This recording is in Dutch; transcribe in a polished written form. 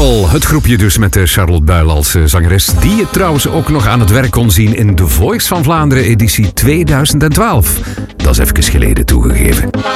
Girl, het groepje dus met Charlotte Buil als zangeres, die je trouwens ook nog aan het werk kon zien in The Voice van Vlaanderen editie 2012. Dat is even geleden toegegeven.